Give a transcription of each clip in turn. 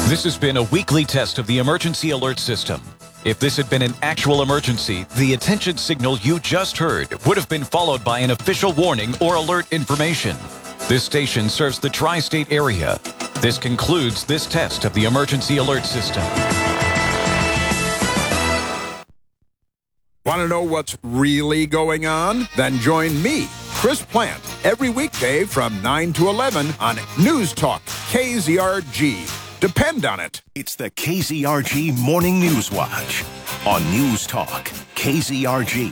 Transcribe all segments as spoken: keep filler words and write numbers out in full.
This has been a weekly test of the emergency alert system. If this had been an actual emergency, the attention signal you just heard would have been followed by an official warning or alert information. This station serves the tri-state area. This concludes this test of the emergency alert system. Want to know what's really going on? Then join me, Chris Plant, every weekday from nine to eleven on News Talk K Z R G. Depend on it. It's the K Z R G Morning News Watch on News Talk K Z R G.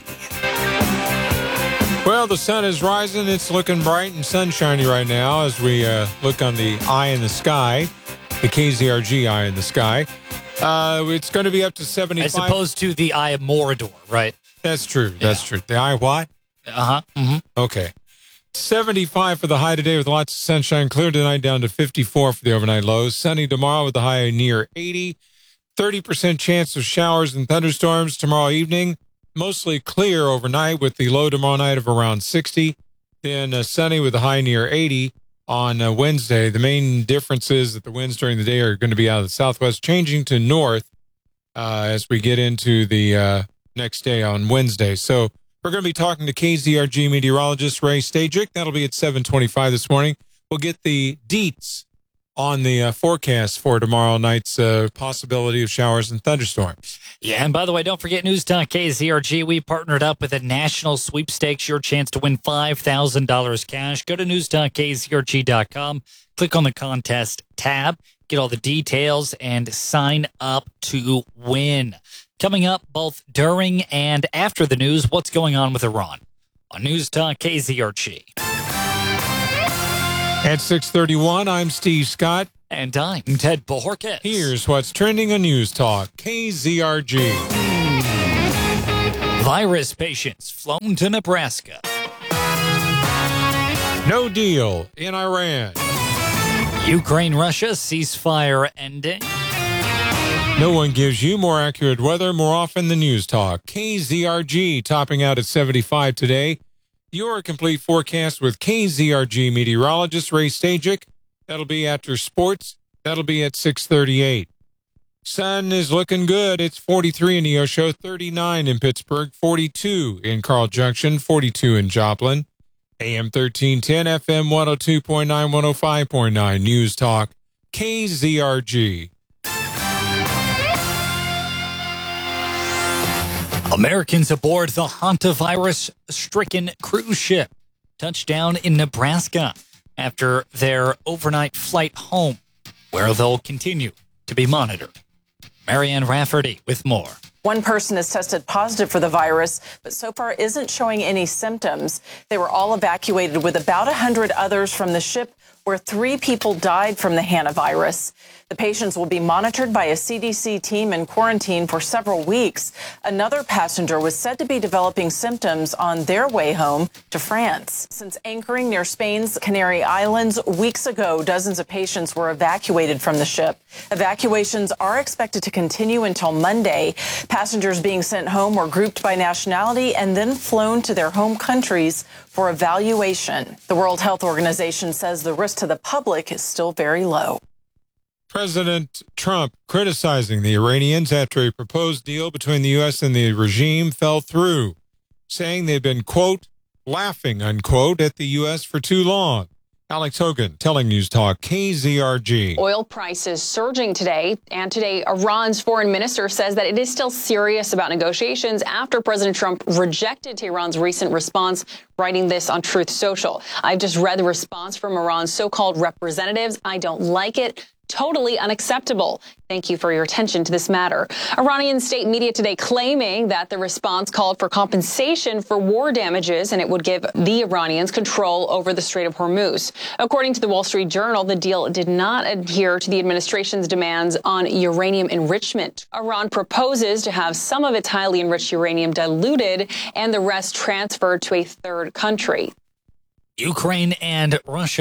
Well, the sun is rising. It's looking bright and sunshiny right now as we uh, look on the eye in the sky, the K Z R G eye in the sky. Uh, it's going to be up to seventy-five. As opposed to the Eye of Mordor, right? That's true. That's yeah. true. The eye what? Uh-huh. Mm-hmm. Okay. seventy-five for the high today with lots of sunshine. Clear tonight down to fifty-four for the overnight lows. Sunny tomorrow with the high near eighty. thirty percent chance of showers and thunderstorms tomorrow evening. Mostly clear overnight with the low tomorrow night of around sixty. Then uh, sunny with the high near eighty on uh, Wednesday. The main difference is that the winds during the day are going to be out of the southwest, changing to north uh, as we get into the uh, next day on Wednesday. So we're going to be talking to K Z R G meteorologist Ray Stajic. That'll be at seven twenty-five this morning. We'll get the deets on the uh, forecast for tomorrow night's uh, possibility of showers and thunderstorms. Yeah, and by the way, don't forget News Talk K Z R G. We partnered up with a national sweepstakes, your chance to win five thousand dollars cash. Go to news talk k z r g dot com, click on the contest tab, get all the details, and sign up to win. Coming up both during and after the news, what's going on with Iran on News Talk K Z R G. At six thirty-one, I'm Steve Scott. And I'm Ted Bojorquez. Here's what's trending on News Talk K Z R G. Virus patients flown to Nebraska. No deal in Iran. Ukraine-Russia ceasefire ending. No one gives you more accurate weather more often than News Talk. K Z R G topping out at seventy-five today. Your complete forecast with K Z R G meteorologist Ray Stajic. That'll be after sports. That'll be at six thirty-eight. Sun is looking good. It's forty-three in Neosho, thirty-nine in Pittsburgh, forty-two in Carl Junction, forty-two in Joplin. A M thirteen ten, F M one oh two point nine, one oh five point nine. News Talk, K Z R G. Americans aboard the hantavirus-stricken cruise ship touched down in Nebraska after their overnight flight home, where they'll continue to be monitored. Marianne Rafferty with more. One person has tested positive for the virus, but so far isn't showing any symptoms. They were all evacuated with about one hundred others from the ship, where three people died from the hantavirus. The patients will be monitored by a C D C team and quarantined for several weeks. Another passenger was said to be developing symptoms on their way home to France. Since anchoring near Spain's Canary Islands weeks ago, dozens of patients were evacuated from the ship. Evacuations are expected to continue until Monday. Passengers being sent home were grouped by nationality and then flown to their home countries for evaluation. The World Health Organization says the risk to the public is still very low. President Trump criticizing the Iranians after a proposed deal between the U S and the regime fell through, saying they've been, quote, laughing, unquote, at the U S for too long. Alex Hogan telling News Talk K Z R G. Oil prices surging today, and today Iran's foreign minister says that it is still serious about negotiations after President Trump rejected Tehran's recent response, writing this on Truth Social. I've just read the response from Iran's so-called representatives. I don't like it. Totally unacceptable. Thank you for your attention to this matter. Iranian state media today claiming that the response called for compensation for war damages and it would give the Iranians control over the Strait of Hormuz. According to the Wall Street Journal, the deal did not adhere to the administration's demands on uranium enrichment. Iran proposes to have some of its highly enriched uranium diluted and the rest transferred to a third country. Ukraine and Russia.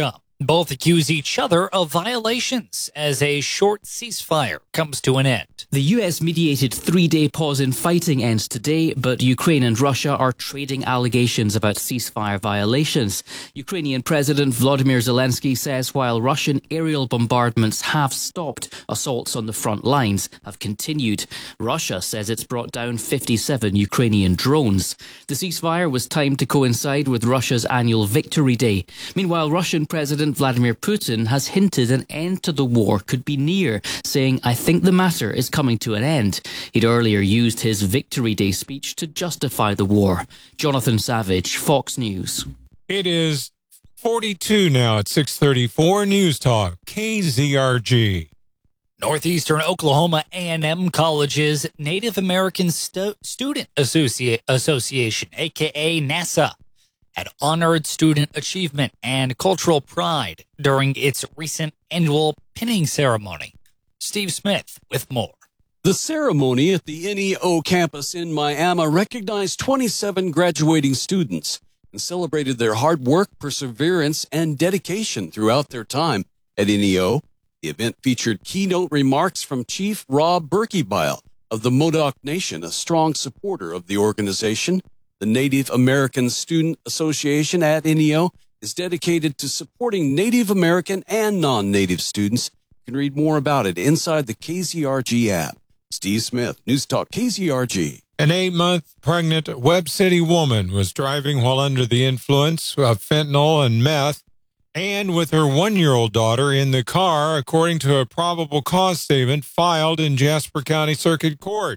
Both accuse each other of violations as a short ceasefire comes to an end. The U S-mediated three-day pause in fighting ends today, but Ukraine and Russia are trading allegations about ceasefire violations. Ukrainian President Volodymyr Zelensky says while Russian aerial bombardments have stopped, assaults on the front lines have continued. Russia says it's brought down fifty-seven Ukrainian drones. The ceasefire was timed to coincide with Russia's annual Victory Day. Meanwhile, Russian President Vladimir Putin has hinted an end to the war could be near, saying, "I think the matter is coming to an end." He'd earlier used his Victory Day speech to justify the war. Jonathan Savage, Fox News. It is forty-two now at six thirty-four News Talk, K Z R G. Northeastern Oklahoma A and M College's Native American Stu- Student Associ- Association, a k a. NASA, had honored student achievement and cultural pride during its recent annual pinning ceremony. Steve Smith with more. The ceremony at the N E O campus in Miami recognized twenty-seven graduating students and celebrated their hard work, perseverance, and dedication throughout their time at N E O. The event featured keynote remarks from Chief Rob Berkebile of the Modoc Nation, a strong supporter of the organization. The Native American Student Association at N E O is dedicated to supporting Native American and non-Native students. You can read more about it inside the K Z R G app. Steve Smith, News Talk K Z R G. An eight-month pregnant Webb City woman was driving while under the influence of fentanyl and meth and with her one-year-old daughter in the car, according to a probable cause statement filed in Jasper County Circuit Court.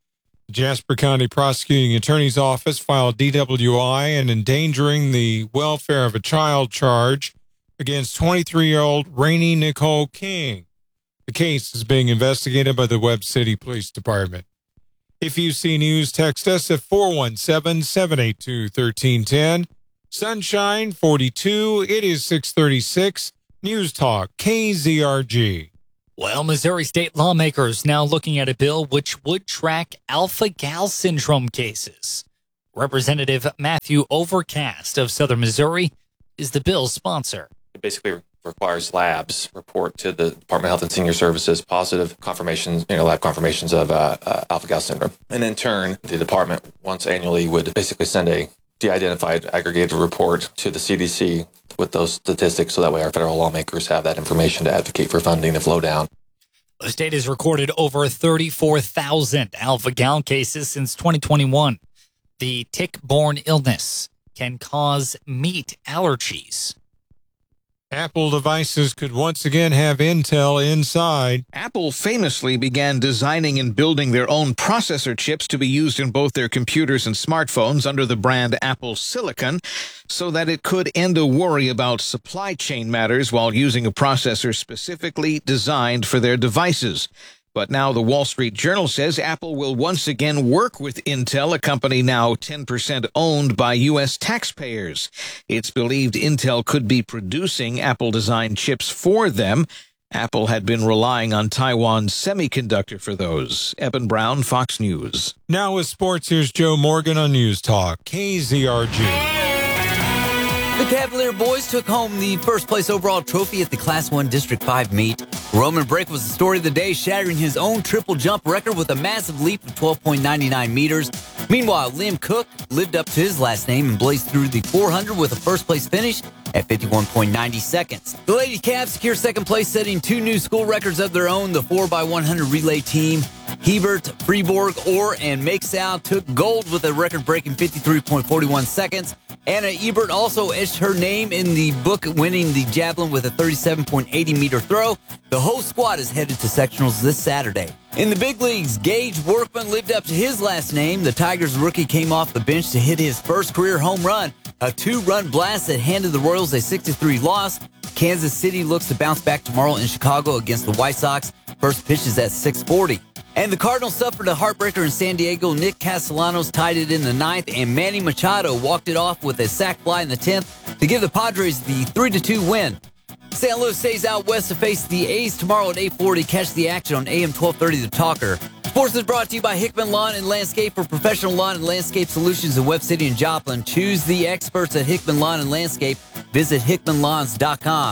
Jasper County Prosecuting Attorney's Office filed D W I and endangering the welfare of a child charge against twenty-three-year-old Rainey Nicole King. The case is being investigated by the Webb City Police Department. If you see news, text us at four one seven, seven eight two, one three one zero. Sunshine forty-two. It is six thirty-six. News Talk K Z R G. Well, Missouri state lawmakers now looking at a bill which would track alpha-gal syndrome cases. Representative Matthew Overcast of Southern Missouri is the bill's sponsor. It basically requires labs report to the Department of Health and Senior Services positive confirmations, you know, lab confirmations of uh, uh, alpha-gal syndrome. And in turn, the department once annually would basically send a de-identified aggregated report to the C D C with those statistics, so that way our federal lawmakers have that information to advocate for funding to flow down. The state has recorded over thirty-four thousand alpha-gal cases since twenty twenty-one. The tick-borne illness can cause meat allergies. Apple devices could once again have Intel inside. Apple famously began designing and building their own processor chips to be used in both their computers and smartphones under the brand Apple Silicon, so that it could end a worry about supply chain matters while using a processor specifically designed for their devices. But now the Wall Street Journal says Apple will once again work with Intel, a company now ten percent owned by U S taxpayers. It's believed Intel could be producing Apple-designed chips for them. Apple had been relying on Taiwan Semiconductor for those. Eben Brown, Fox News. Now with sports, here's Joe Morgan on News Talk, K Z R G. The Cavalier boys took home the first-place overall trophy at the Class one District five meet. Roman Brake was the story of the day, shattering his own triple jump record with a massive leap of twelve point nine nine meters. Meanwhile, Liam Cook lived up to his last name and blazed through the four hundred with a first-place finish at fifty-one point nine zero seconds. The Lady Cavs secure second place, setting two new school records of their own. The four by one hundred relay team, Hebert, Freeborg, Orr, and Makesal took gold with a record-breaking fifty-three point four one seconds. Anna Ebert also etched her name in the book, winning the javelin with a thirty-seven point eight zero meter throw. The whole squad is headed to sectionals this Saturday. In the big leagues, Gage Workman lived up to his last name. The Tigers rookie came off the bench to hit his first career home run, a two-run blast that handed the Royals a six to three loss. Kansas City looks to bounce back tomorrow in Chicago against the White Sox. First pitch is at six forty. And the Cardinals suffered a heartbreaker in San Diego. Nick Castellanos tied it in the ninth, and Manny Machado walked it off with a sac fly in the tenth to give the Padres the three to two win. Saint Louis stays out west to face the A's tomorrow at eight forty. Catch the action on A M twelve thirty The Talker. Sports is brought to you by Hickman Lawn and Landscape. For professional lawn and landscape solutions in Webb City and Joplin, choose the experts at Hickman Lawn and Landscape. Visit hickman lawns dot com.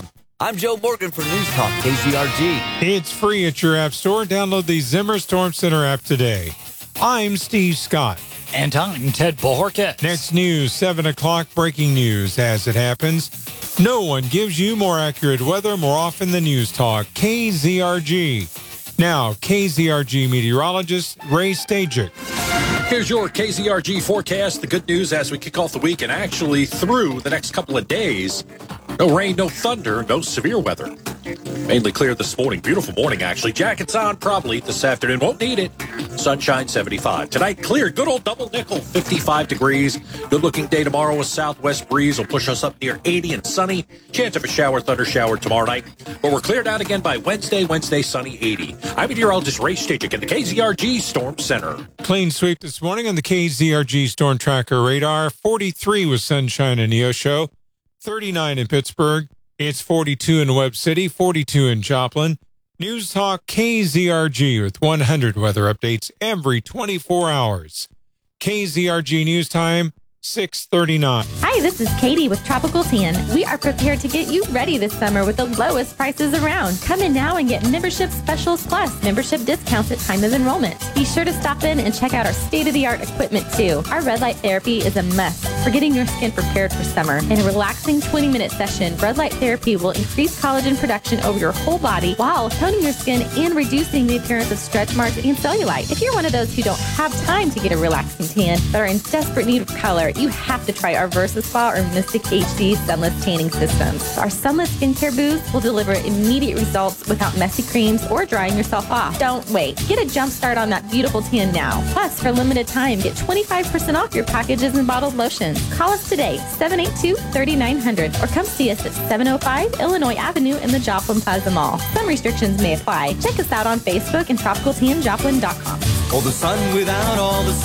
I'm Joe Morgan for News Talk K Z R G. It's free at your app store. Download the Zimmer Storm Center app today. I'm Steve Scott. And I'm Ted Bojorquez. Next news, seven o'clock breaking news as it happens. No one gives you more accurate weather more often than News Talk K Z R G. Now, K Z R G meteorologist Ray Stajic. Here's your K Z R G forecast. The good news as we kick off the week and actually through the next couple of days. No rain, no thunder, no severe weather. Mainly clear this morning. Beautiful morning, actually. Jackets on probably this afternoon. Won't need it. Sunshine, seventy-five. Tonight, clear. Good old double nickel, fifty-five degrees. Good-looking day tomorrow. A southwest breeze will push us up near eighty and sunny. Chance of a shower, thunder shower tomorrow night. But we're cleared out again by Wednesday. Wednesday, sunny, eighty. I'm meteorologist Ray Stajic in the K Z R G Storm Center. Clean sweep this morning on the K Z R G Storm Tracker radar. forty-three with sunshine in Neosho. thirty-nine in Pittsburgh. It's forty-two in Webb City, forty-two in Joplin. News Talk K Z R G with one hundred weather updates every twenty-four hours. K Z R G News Time, six thirty-nine. Hi, this is Katie with Tropical Tan. We are prepared to get you ready this summer with the lowest prices around. Come in now and get membership specials plus membership discounts at time of enrollment. Be sure to stop in and check out our state-of-the-art equipment too. Our red light therapy is a must for getting your skin prepared for summer. In a relaxing twenty-minute session, red light therapy will increase collagen production over your whole body while toning your skin and reducing the appearance of stretch marks and cellulite. If you're one of those who don't have time to get a relaxing tan but are in desperate need of color, you have to try our VersaSpa or Mystic H D sunless tanning systems. Our sunless skincare booths will deliver immediate results without messy creams or drying yourself off. Don't wait. Get a jump start on that beautiful tan now. Plus, for a limited time, get twenty-five percent off your packages and bottled lotions. Call us today, seven eight two, three nine zero zero, or come see us at seven oh five Illinois Avenue in the Joplin Plaza Mall. Some restrictions may apply. Check us out on Facebook and tropical tan joplin dot com. Oh, the sun without all the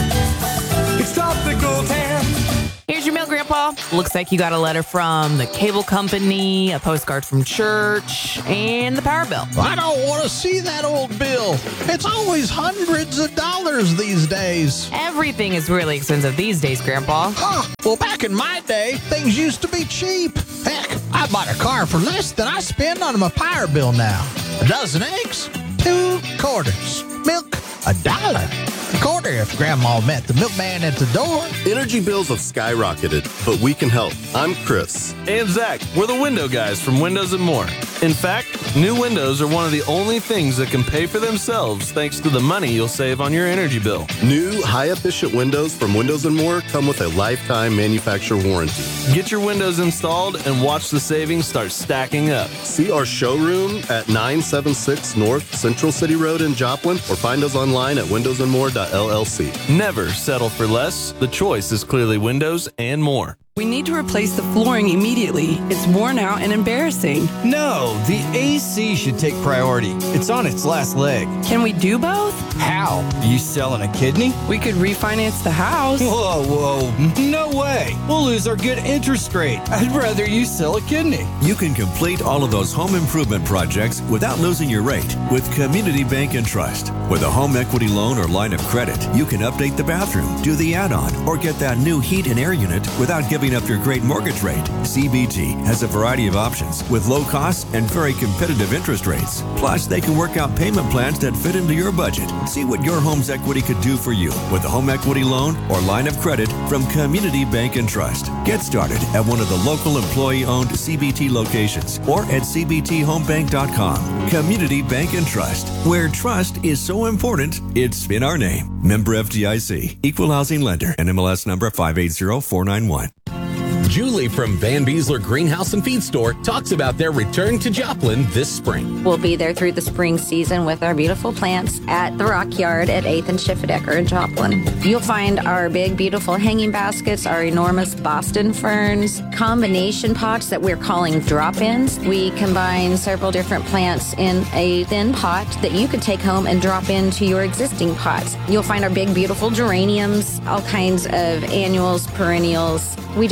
sand. It's Tropical Tan. Here's your mail, Grandpa. Looks like you got a letter from the cable company, a postcard from church, and the power bill. I don't want to see that old bill. It's always hundreds of dollars these days. Everything is really expensive these days, Grandpa. Huh. Well, back in my day, things used to be cheap. Heck, I bought a car for less than I spend on my power bill now. A dozen eggs, two quarters. Milk, a dollar. A quarter if Grandma met the milkman at the door. Energy bills have skyrocketed, but we can help. I'm Chris. And Zach. We're the window guys from Windows and More. In fact, new windows are one of the only things that can pay for themselves thanks to the money you'll save on your energy bill. New, high-efficient windows from Windows and More come with a lifetime manufacturer warranty. Get your windows installed and watch the savings start stacking up. See our showroom at nine seventy-six North Central City Road in Joplin, or find us online at windows and more dot L L C. Never settle for less. The choice is clearly Windows and More. We need to replace the flooring immediately. It's worn out and embarrassing. No, the A C should take priority. It's on its last leg. Can we do both? How? Are you selling a kidney? We could refinance the house. Whoa, whoa. No way. We'll lose our good interest rate. I'd rather you sell a kidney. You can complete all of those home improvement projects without losing your rate with Community Bank and Trust. With a home equity loan or line of credit, you can update the bathroom, do the add-on, or get that new heat and air unit without giving up your great mortgage rate. C B T has a variety of options with low costs and very competitive interest rates. Plus, they can work out payment plans that fit into your budget. See what your home's equity could do for you with a home equity loan or line of credit from Community Bank and Trust. Get started at one of the local employee-owned C B T locations or at c b t home bank dot com. Community Bank and Trust, where trust is so important, it's in our name. Member F D I C, Equal Housing Lender, N M L S number five eight zero four nine one. Julie from Van Beesler Greenhouse and Feed Store talks about their return to Joplin this spring. We'll be there through the spring season with our beautiful plants at the Rock Yard at eighth and Schifferdecker in Joplin. You'll find our big, beautiful hanging baskets, our enormous Boston ferns, combination pots that we're calling drop-ins. We combine several different plants in a thin pot that you could take home and drop into your existing pots. You'll find our big, beautiful geraniums, all kinds of annuals, perennials. We do offer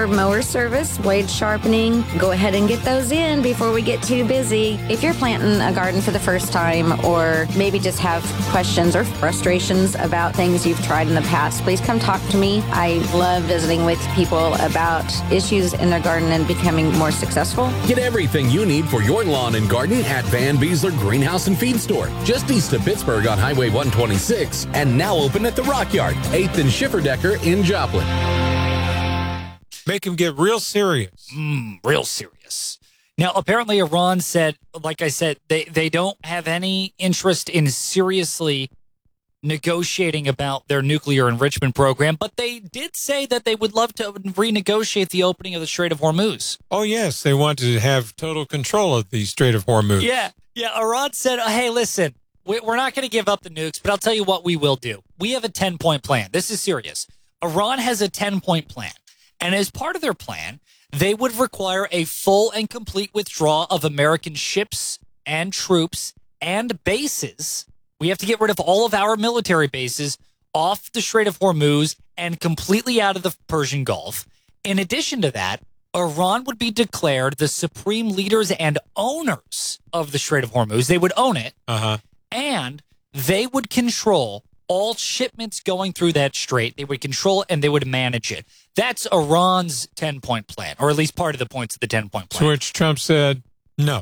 offer mower service, blade sharpening. Go ahead and get those in before we get too busy. If you're planting a garden for the first time, or maybe just have questions or frustrations about things you've tried in the past, please come talk to me. I love visiting with people about issues in their garden and becoming more successful. Get everything you need for your lawn and garden at Van Beesler Greenhouse and Feed Store, just east of Pittsburgh on Highway one twenty-six, and now open at the Rock Yard, eighth and Schifferdecker in Joplin. Make him get real serious. Mm, real serious. Now, apparently Iran said, like I said, they, they don't have any interest in seriously negotiating about their nuclear enrichment program, but they did say that they would love to renegotiate the opening of the Strait of Hormuz. Oh, yes. They want to have total control of the Strait of Hormuz. Yeah. Yeah. Iran said, hey, listen, we're not going to give up the nukes, but I'll tell you what we will do. We have a ten-point plan. This is serious. Iran has a ten-point plan. And as part of their plan, they would require a full and complete withdrawal of American ships and troops and bases. We have to get rid of all of our military bases off the Strait of Hormuz and completely out of the Persian Gulf. In addition to that, Iran would be declared the supreme leaders and owners of the Strait of Hormuz. They would own it. Uh-huh. And they would control all shipments going through that strait. They would control it and they would manage it. That's Iran's ten-point plan, or at least part of the points of the ten-point plan. To which Trump said, no.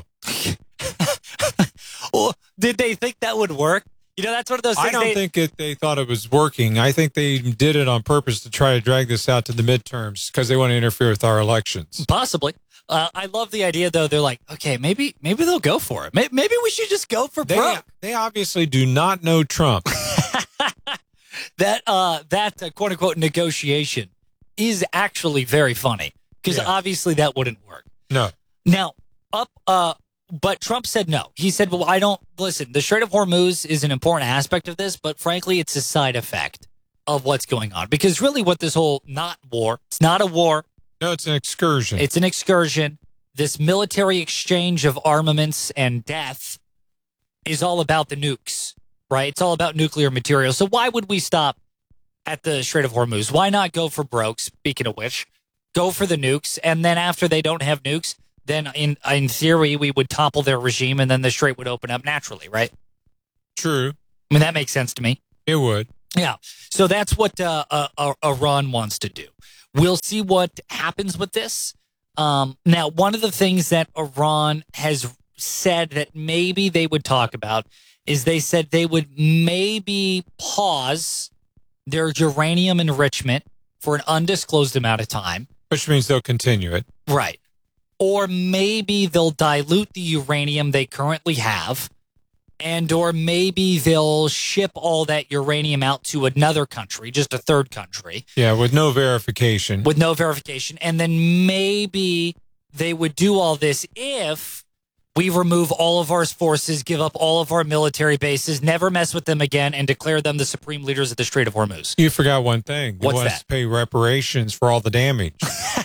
Well, did they think that would work? You know, that's one of those things. I don't they, think it, they thought it was working. I think they did it on purpose to try to drag this out to the midterms because they want to interfere with our elections. Possibly. Uh, I love the idea, though. They're like, okay, maybe maybe they'll go for it. Maybe, maybe we should just go for they, Brooke. They obviously do not know Trump. that uh, that uh, quote unquote negotiation is actually very funny because Yeah. obviously that wouldn't work. No. Now, up, uh, but Trump said no. He said, well, I don't listen. The Strait of Hormuz is an important aspect of this, but frankly, it's a side effect of what's going on because really what this whole not war, it's not a war. No, it's an excursion. It's an excursion. This military exchange of armaments and death is all about the nukes, right? It's all about nuclear material. So why would we stop at the Strait of Hormuz? Why not go for broke? Speaking of which, go for the nukes. And then after they don't have nukes, then in in theory, we would topple their regime and then the strait would open up naturally, right? True. I mean, that makes sense to me. It would. Yeah. So that's what uh, uh, Iran wants to do. We'll see what happens with this. Um, now, one of the things that Iran has said that maybe they would talk about is they said they would maybe pause their uranium enrichment for an undisclosed amount of time. Which means they'll continue it. Right. Or maybe they'll dilute the uranium they currently have. And or maybe they'll ship all that uranium out to another country, just a third country. Yeah, with no verification. With no verification. And then maybe they would do all this if we remove all of our forces, give up all of our military bases, never mess with them again, and declare them the supreme leaders of the Strait of Hormuz. You forgot one thing. They What's want us that? to pay reparations for all the damage.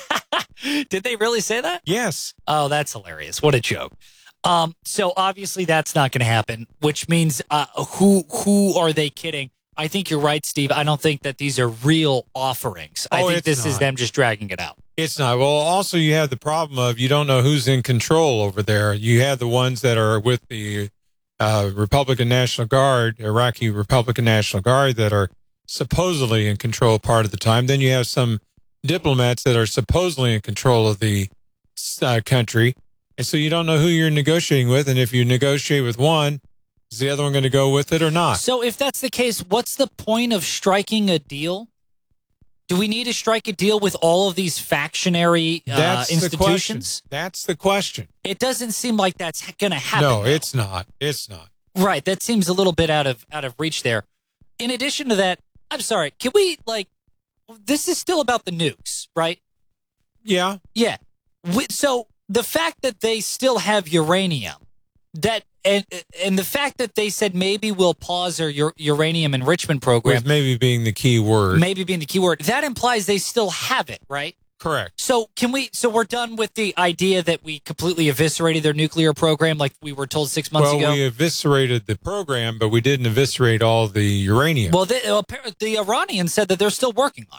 Did they really say that? Yes. Oh, that's hilarious. What a joke. Um, so obviously that's not going to happen, which means uh, who who are they kidding? I think you're right, Steve. I don't think that these are real offerings. I Oh, think it's this is not. them just dragging it out. It's not. Well, also you have the problem of you don't know who's in control over there. You have the ones that are with the uh, Republican National Guard, Iraqi Republican National Guard, that are supposedly in control part of the time. Then you have some diplomats that are supposedly in control of the uh, country. And so you don't know who you're negotiating with. And if you negotiate with one, is the other one going to go with it or not? So if that's the case, what's the point of striking a deal? Do we need to strike a deal with all of these factionary uh, That's the question. institutions? That's the question. It doesn't seem like that's going to happen. No, though. it's not. It's not. Right. That seems a little bit out of out of reach there. In addition to that, I'm sorry. Can we like? This is still about the nukes, right? Yeah. Yeah. We, so the fact that they still have uranium, that and and the fact that they said maybe we'll pause their ur- uranium enrichment program, With maybe being the key word. maybe being the key word, that implies they still have it, right? Correct. So can we? So we're done with the idea that we completely eviscerated their nuclear program, like we were told six months well, ago. we eviscerated the program, but we didn't eviscerate all the uranium. Well, the, apparently the Iranians said that they're still working on it.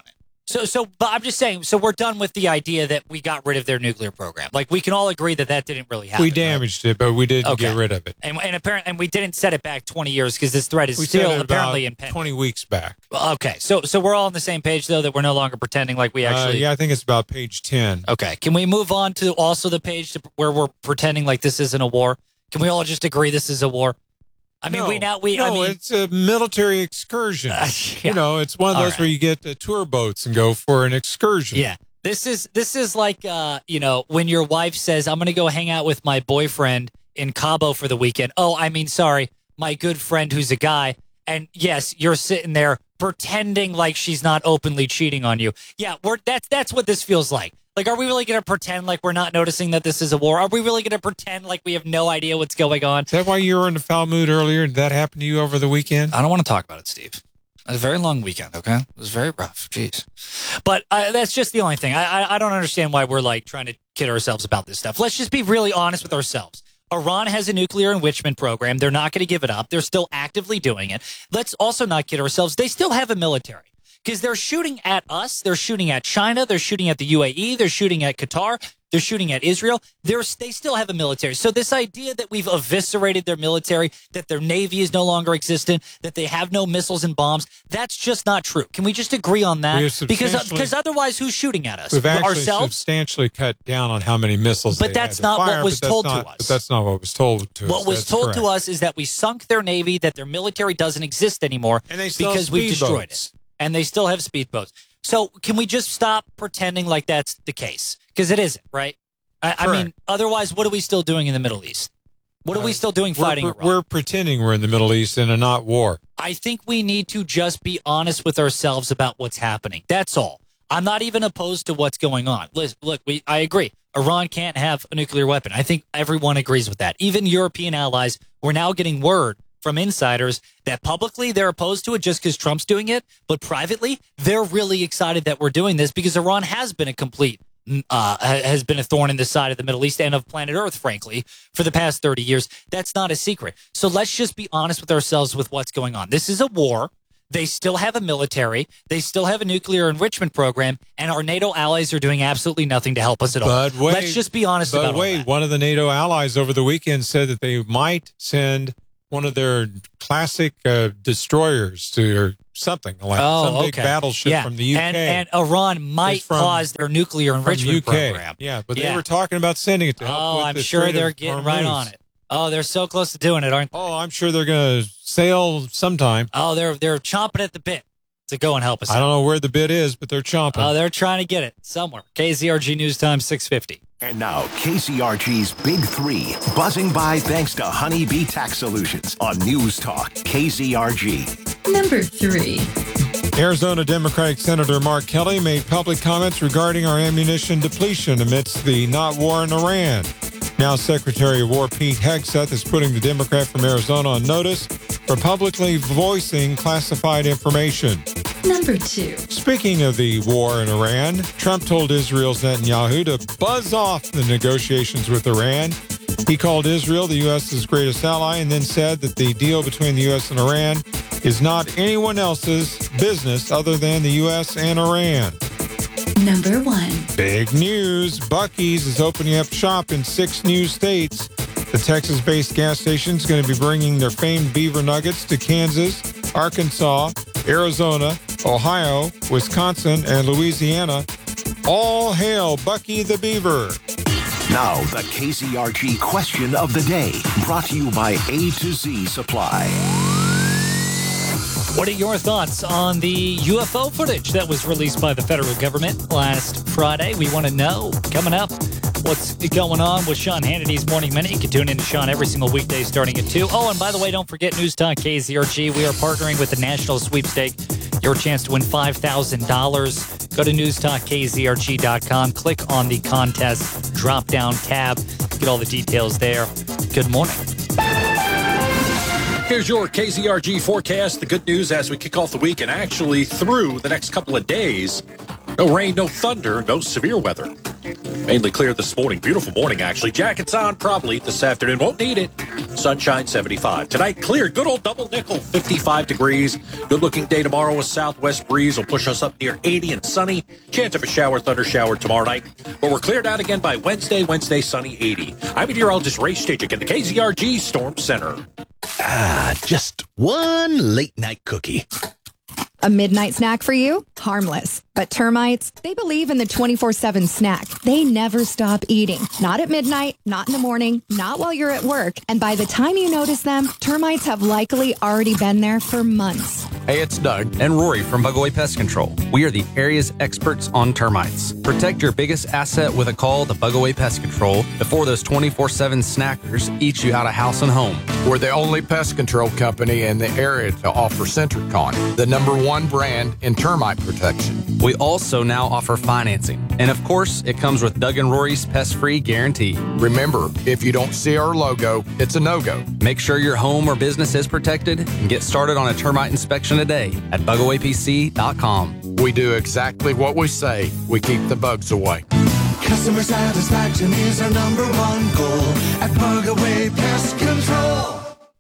So, so, but I'm just saying, so we're done with the idea that we got rid of their nuclear program. Like, we can all agree that that didn't really happen. We damaged right? it, but we didn't okay. get rid of it. And and apparently, and we didn't set it back twenty years because this threat is we still set it apparently about impending. twenty weeks back. Okay, so so we're all on the same page though, that we're no longer pretending like we actually. Uh, yeah, I think it's about page ten. Okay, can we move on to also the page to where we're pretending like this isn't a war? Can we all just agree this is a war? I mean, no, we now we. No, I mean, it's a military excursion. Uh, yeah. You know, it's one of those right. where you get the tour boats and go for an excursion. Yeah, this is this is like uh, you know, when your wife says, "I'm going to go hang out with my boyfriend in Cabo for the weekend." Oh, I mean, sorry, my good friend who's a guy. And yes, you're sitting there pretending like she's not openly cheating on you. Yeah, we're that's that's what this feels like. Like, are we really going to pretend like we're not noticing that this is a war? Are we really going to pretend like we have no idea what's going on? Is that why you were in a foul mood earlier? Did that happen to you over the weekend? I don't want to talk about it, Steve. It was a very long weekend, okay? It was very rough. Jeez. But uh, that's just the only thing. I, I I don't understand why we're, like, trying to kid ourselves about this stuff. Let's just be really honest with ourselves. Iran has a nuclear enrichment program. They're not going to give it up. They're still actively doing it. Let's also not kid ourselves. They still have a military. Because they're shooting at us, they're shooting at China, they're shooting at the U A E, they're shooting at Qatar, they're shooting at Israel. They're, they still have a military. So this idea that we've eviscerated their military, that their navy is no longer existent, that they have no missiles and bombs, that's just not true. Can we just agree on that? Because because otherwise, who's shooting at us? We've actually Ourselves? substantially cut down on how many missiles But they that's had to not fire, what was but that's told not, to us. But that's not what was told to what us. What was that's told correct. to us is that we sunk their navy, that their military doesn't exist anymore and they still because have we've destroyed speedboats. it. And they still have speedboats. So can we just stop pretending like that's the case? Because it isn't, right? I, I mean, otherwise, what are we still doing in the Middle East? What are uh, we still doing fighting we're, Iran? We're pretending we're in the Middle East in a not war. I think we need to just be honest with ourselves about what's happening. That's all. I'm not even opposed to what's going on. Listen, look, we, I agree. Iran can't have a nuclear weapon. I think everyone agrees with that. Even European allies, we're now getting word from insiders that publicly they're opposed to it just because Trump's doing it, but privately they're really excited that we're doing this because Iran has been a complete, uh, has been a thorn in the side of the Middle East and of planet Earth, frankly, for the past thirty years. That's not a secret. So let's just be honest with ourselves with what's going on. This is a war. They still have a military. They still have a nuclear enrichment program, and our NATO allies are doing absolutely nothing to help us at all. But wait, let's just be honest but about wait, all that. One of the NATO allies over the weekend said that they might send one of their classic uh, destroyers to or something like oh, some big okay. battleship yeah. from the U K. And, and Iran might from, cause their nuclear enrichment U K. program. Yeah, but yeah. they were talking about sending it to help Oh, with I'm the sure Strait they're of getting Hormuz. right on it. Oh, they're so close to doing it, aren't they? Oh, I'm sure they're going to sail sometime. Oh, they're they're chomping at the bit to go and help us I out. don't know where the bit is, but they're chomping. Oh, they're trying to get it somewhere. K Z R G News Time six fifty. And now, K C R G's Big Three, buzzing by thanks to Honeybee Tax Solutions on News Talk, K Z R G. Number three. Arizona Democratic Senator Mark Kelly made public comments regarding our ammunition depletion amidst the not war in Iran. Now Secretary of War Pete Hegseth is putting the Democrat from Arizona on notice for publicly voicing classified information. Number two. Speaking of the war in Iran, Trump told Israel's Netanyahu to buzz off the negotiations with Iran. He called Israel the U S's greatest ally and then said that the deal between the U S and Iran is not anyone else's business other than the U S and Iran. Number one. Big news. Buc-ee's is opening up shop in six new states. The Texas-based gas station is going to be bringing their famed beaver nuggets to Kansas, Arkansas, Arizona, Ohio, Wisconsin, and Louisiana. All hail Buc-ee the Beaver. Now, the K Z R G question of the day, brought to you by A to Z Supply. What are your thoughts on the U F O footage that was released by the federal government last Friday? We want to know. Coming up, what's going on with Sean Hannity's Morning Minute. You can tune in to Sean every single weekday starting at two. Oh, and by the way, don't forget News Talk K Z R G. We are partnering with the National Sweepstake. Your chance to win five thousand dollars. Go to news talk k z r g dot com. Click on the contest drop-down tab. Get all the details there. Good morning. Here's your K Z R G forecast. The good news as we kick off the week and actually through the next couple of days. No rain, no thunder, no severe weather. Mainly clear this morning. Beautiful morning, actually. Jackets on probably this afternoon. Won't need it. Sunshine seventy-five. Tonight, clear. Good old double nickel, fifty-five degrees. Good-looking day tomorrow. A southwest breeze will push us up near eighty and sunny. Chance of a shower, thunder shower tomorrow night. But we're cleared out again by Wednesday. Wednesday, sunny, eighty. I'm meteorologist Ray Stajic in the K Z R G Storm Center. Ah, just one late-night cookie. A midnight snack for you? Harmless. But termites, they believe in the twenty-four seven snack. They never stop eating. Not at midnight, not in the morning, not while you're at work. And by the time you notice them, termites have likely already been there for months. Hey, it's Doug and Rory from Bug Away Pest Control. We are the area's experts on termites. Protect your biggest asset with a call to Bug Away Pest Control before those twenty-four seven snackers eat you out of house and home. We're the only pest control company in the area to offer Centricon, the number one brand in termite protection. We also now offer financing. And of course, it comes with Doug and Rory's pest-free guarantee. Remember, if you don't see our logo, it's a no-go. Make sure your home or business is protected and get started on a termite inspection today at bug away p c dot com. We do exactly what we say. We keep the bugs away. Customer satisfaction is our number one goal at Bug Away Pest Control.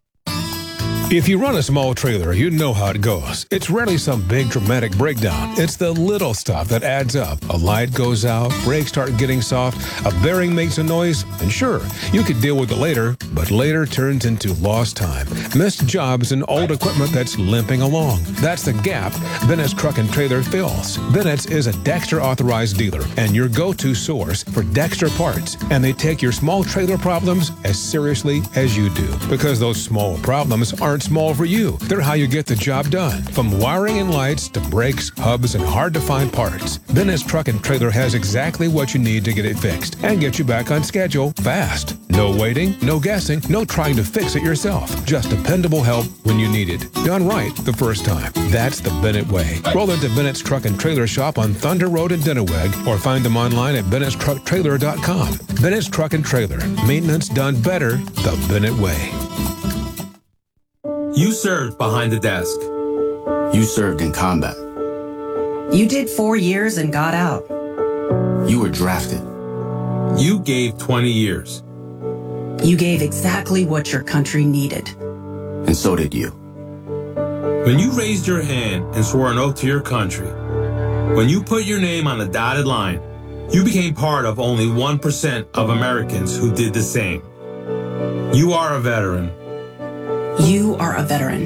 If you run a small trailer, you know how it goes. It's rarely some big dramatic breakdown. It's the little stuff that adds up. A light goes out, brakes start getting soft, a bearing makes a noise, and sure, you could deal with it later, but later turns into lost time, missed jobs, and old equipment that's limping along. That's the gap Bennett's Truck and Trailer fills. Bennett's is a Dexter authorized dealer and your go-to source for Dexter parts, and they take your small trailer problems as seriously as you do, because those small problems aren't small for you. They're how you get the job done. From wiring and lights to brakes, hubs, and hard-to-find parts, Bennett's Truck and Trailer has exactly what you need to get it fixed and get you back on schedule fast. No waiting, no guessing, no trying to fix it yourself. Just dependable help when you need it. Done right the first time. That's the Bennett way. Roll into Bennett's Truck and Trailer shop on Thunder Road in Denneweg or find them online at Bennett's Truck Trailer dot com. Bennett's Truck and Trailer. Maintenance done better the Bennett way. You served behind the desk. You served in combat. You did four years and got out. You were drafted. You gave twenty years. You gave exactly what your country needed. And so did you. When you raised your hand and swore an oath to your country, when you put your name on the dotted line, you became part of only one percent of Americans who did the same. You are a veteran. You are a veteran.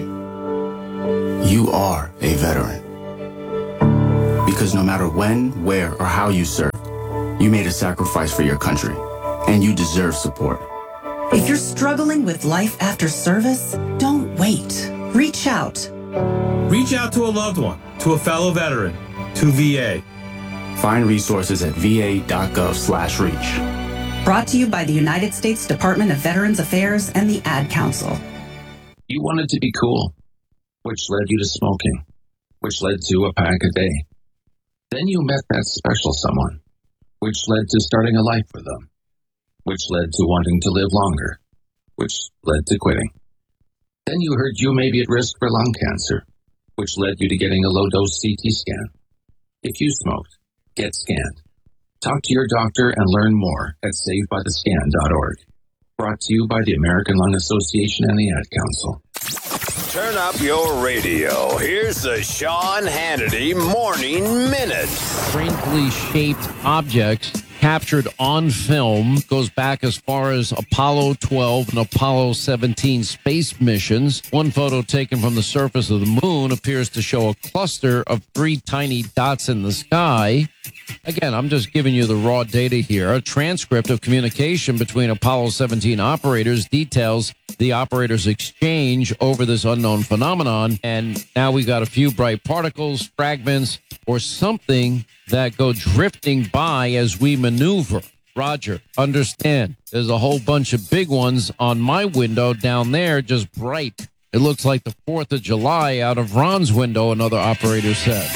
You are a veteran. Because no matter when, where, or how you served, you made a sacrifice for your country, and you deserve support. If you're struggling with life after service, don't wait. Reach out. Reach out to a loved one, to a fellow veteran, to V A. Find resources at v a dot gov slash reach. Brought to you by the United States Department of Veterans Affairs and the Ad Council. You wanted to be cool, which led you to smoking, which led to a pack a day. Then you met that special someone, which led to starting a life with them, which led to wanting to live longer, which led to quitting. Then you heard you may be at risk for lung cancer, which led you to getting a low-dose C T scan. If you smoked, get scanned. Talk to your doctor and learn more at save by the scan dot org. Brought to you by the American Lung Association and the Ad Council. Turn up your radio. Here's the Sean Hannity Morning Minute. Strangely shaped objects captured on film goes back as far as Apollo twelve and Apollo seventeen space missions. One photo taken from the surface of the moon appears to show a cluster of three tiny dots in the sky. Again, I'm just giving you the raw data here. A transcript of communication between Apollo seventeen operators details the operators' exchange over this unknown phenomenon. And now we got a few bright particles, fragments, or something that go drifting by as we maneuver. Roger, understand. There's a whole bunch of big ones on my window down there, just bright. It looks like the fourth of July out of Ron's window, another operator said.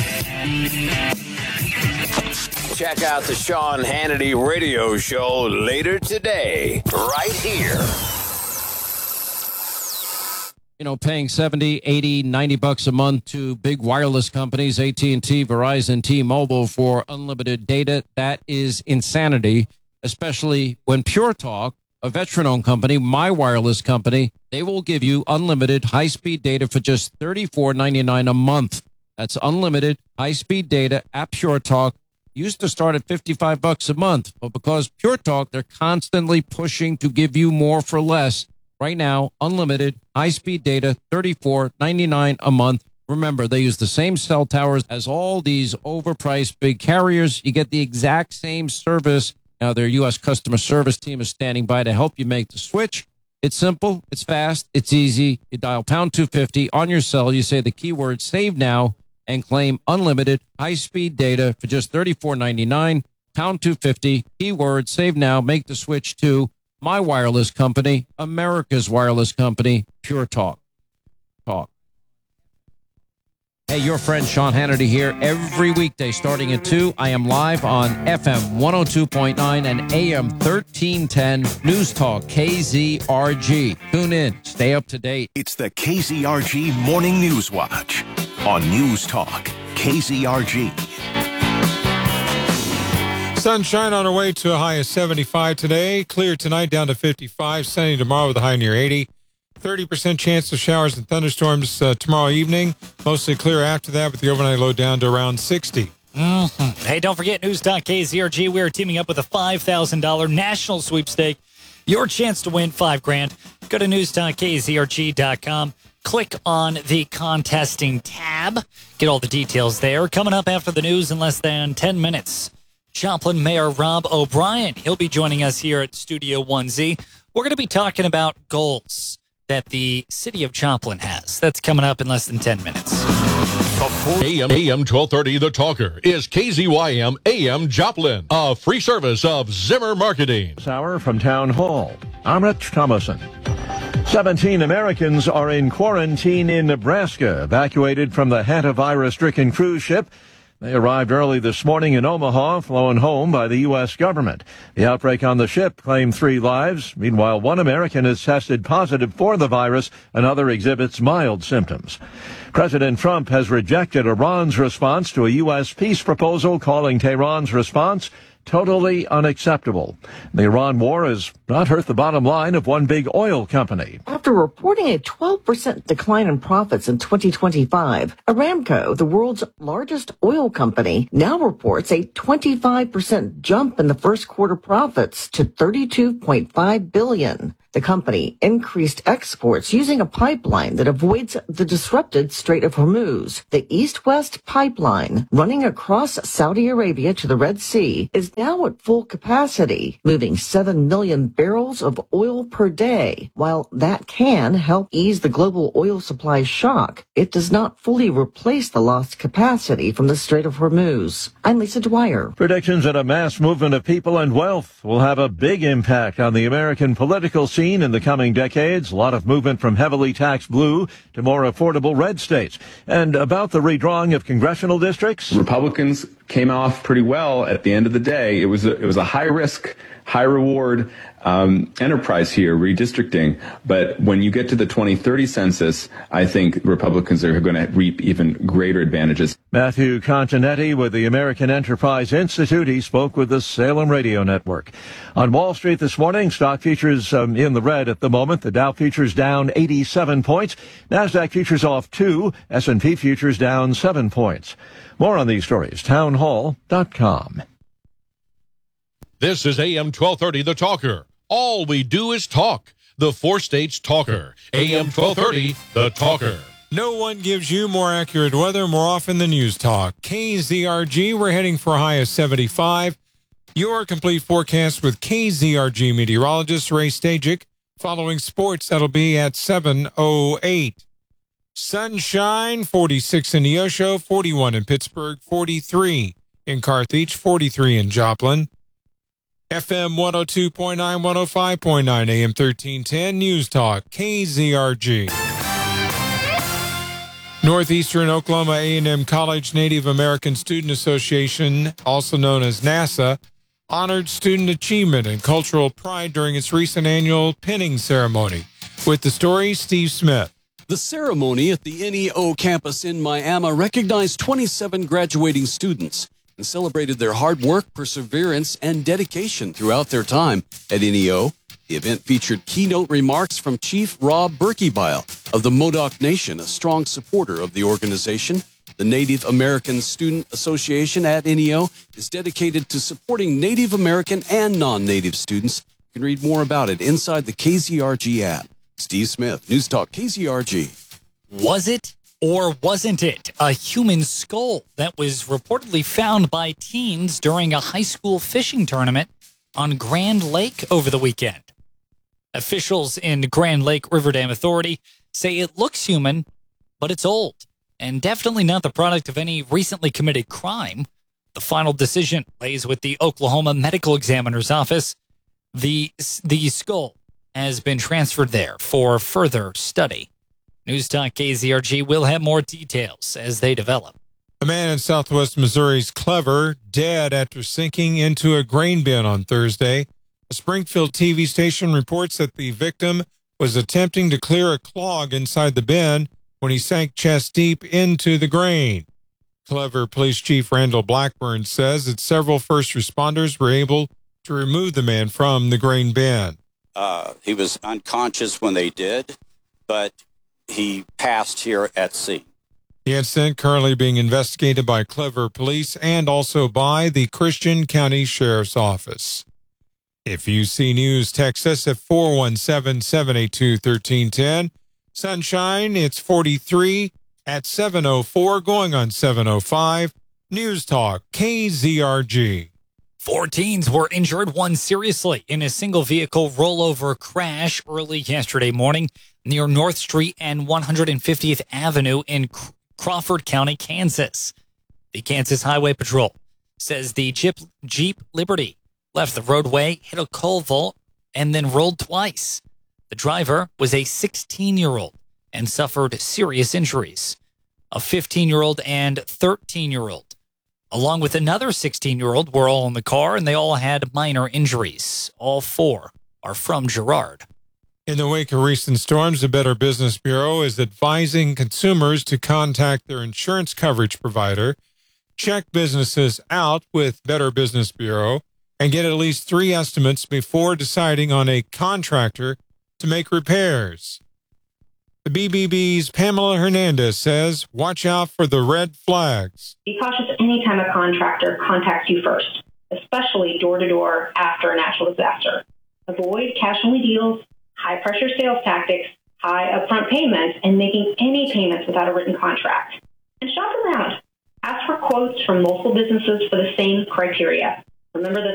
Check out the Sean Hannity radio show later today, right here. you know, paying seventy, eighty, ninety bucks a month to big wireless companies, A T and T, Verizon, T-Mobile for unlimited data. That is insanity, especially when Pure Talk, a veteran-owned company, my wireless company, they will give you unlimited high-speed data for just thirty-four ninety-nine a month. That's unlimited high-speed data at Pure Talk. Used to start at fifty-five bucks a month, but because Pure Talk, they're constantly pushing to give you more for less. Right now, unlimited high-speed data, thirty-four ninety-nine a month. Remember, they use the same cell towers as all these overpriced big carriers. You get the exact same service. Now, their U S customer service team is standing by to help you make the switch. It's simple, it's fast, it's easy. You dial pound two fifty on your cell. You say the keyword save now and claim unlimited high-speed data for just thirty-four ninety-nine. Pound two fifty, keyword save now. Make the switch to my wireless company, America's wireless company, Pure Talk. Talk. Hey, your friend Sean Hannity here every weekday starting at two. I am live on F M one oh two point nine and A M thirteen ten News Talk K Z R G. Tune in. Stay up to date. It's the K Z R G Morning News Watch on News Talk K Z R G. Sunshine on our way to a high of seventy-five today. Clear tonight down to fifty-five. Sunny tomorrow with a high near eighty. thirty percent chance of showers and thunderstorms uh, tomorrow evening. Mostly clear after that with the overnight low down to around sixty. Mm-hmm. Hey, don't forget News Talk K Z R G. We are teaming up with a five thousand dollars national sweepstake. Your chance to win five grand. Go to news talk K Z R G dot com. Click on the contesting tab. Get all the details there. Coming up after the news in less than ten minutes. Joplin Mayor Rob O'Brien. He'll be joining us here at Studio one Z. We're going to be talking about goals that the city of Joplin has. That's coming up in less than ten minutes. A M A M twelve thirty The Talker is K Z Y M A M Joplin, a free service of Zimmer Marketing. This hour from Town Hall, I'm Rich Thomason. seventeen Americans are in quarantine in Nebraska, evacuated from the hantavirus-stricken cruise ship. They arrived early this morning in Omaha, flown home by the U S government. The outbreak on the ship claimed three lives. Meanwhile, one American has tested positive for the virus. Another exhibits mild symptoms. President Trump has rejected Iran's response to a U S peace proposal, calling Tehran's response totally unacceptable. The Iran war has not hurt the bottom line of one big oil company. After reporting a twelve percent decline in profits in twenty twenty-five, Aramco, the world's largest oil company, now reports a twenty-five percent jump in the first quarter profits to thirty-two point five billion dollars. The company increased exports using a pipeline that avoids the disrupted Strait of Hormuz. The East-West pipeline, running across Saudi Arabia to the Red Sea, is now at full capacity, moving seven million barrels of oil per day. While that can help ease the global oil supply shock, it does not fully replace the lost capacity from the Strait of Hormuz. I'm Lisa Dwyer. Predictions that a mass movement of people and wealth will have a big impact on the American political scene in the coming decades. A lot of movement from heavily taxed blue to more affordable red states. And about the redrawing of congressional districts, Republicans came off pretty well at the end of the day. It was a, it was a high risk, high reward um, enterprise here, redistricting. But when you get to the twenty thirty census, I think Republicans are going to reap even greater advantages. Matthew Continetti with the American Enterprise Institute. He spoke with the Salem Radio Network. On Wall Street this morning, stock futures um, in the red at the moment. The Dow futures down eighty-seven points. NASDAQ futures off two. S and P futures down seven points. More on these stories, town hall dot com. This is A M twelve thirty The Talker. All we do is talk. The Four States Talker. A M twelve thirty The Talker. No one gives you more accurate weather more often than News Talk. K Z R G, we're heading for a high of seventy-five. Your complete forecast with K Z R G meteorologist Ray Stajic. Following sports, that'll be at seven oh eight. Sunshine, forty-six in Neosho, forty-one in Pittsburgh, forty-three in Carthage, forty-three in Joplin. F M one oh two point nine, one oh five point nine, A M thirteen ten, News Talk, K Z R G. Northeastern Oklahoma A and M College Native American Student Association, also known as NASA, honored student achievement and cultural pride during its recent annual pinning ceremony. With the story, Steve Smith. The ceremony at the N E O campus in Miami recognized twenty-seven graduating students and celebrated their hard work, perseverance, and dedication throughout their time at N E O. The event featured keynote remarks from Chief Rob Berkebile of the Modoc Nation, a strong supporter of the organization. The Native American Student Association at N E O is dedicated to supporting Native American and non-Native students. You can read more about it inside the K Z R G app. Steve Smith, News Talk K Z R G. Was it or wasn't it a human skull that was reportedly found by teens during a high school fishing tournament on Grand Lake over the weekend? Officials in Grand Lake River Dam Authority say it looks human, but it's old and definitely not the product of any recently committed crime. The final decision lays with the Oklahoma Medical Examiner's Office. The, the skull has been transferred there for further study. News Talk K Z R G will have more details as they develop. A man in southwest Missouri's Clever dead after sinking into a grain bin on Thursday. A Springfield T V station reports that the victim was attempting to clear a clog inside the bin when he sank chest deep into the grain. Clever Police Chief Randall Blackburn says that several first responders were able to remove the man from the grain bin. Uh, he was unconscious when they did, but he passed here at scene. The incident currently being investigated by Clever Police and also by the Christian County Sheriff's Office. If you see news, text us at four one seven, seven eight two, one three one zero. Sunshine, it's forty-three at seven oh four, going on seven oh five. News Talk K Z R G. Four teens were injured, one seriously, in a single-vehicle rollover crash early yesterday morning near North Street and one hundred fiftieth Avenue in Crawford County, Kansas. The Kansas Highway Patrol says the Jeep, Jeep Liberty left the roadway, hit a culvert, and then rolled twice. The driver was a sixteen-year-old and suffered serious injuries. A fifteen-year-old and thirteen-year-old, along with another sixteen-year-old, were all in the car, and they all had minor injuries. All four are from Girard. In the wake of recent storms, the Better Business Bureau is advising consumers to contact their insurance coverage provider, check businesses out with Better Business Bureau, and get at least three estimates before deciding on a contractor to make repairs. The B B B's Pamela Hernandez says, watch out for the red flags. Be cautious anytime a contractor contacts you first, especially door-to-door after a natural disaster. Avoid cash-only deals, high-pressure sales tactics, high upfront payments, and making any payments without a written contract. And shop around. Ask for quotes from multiple businesses for the same criteria. Remember that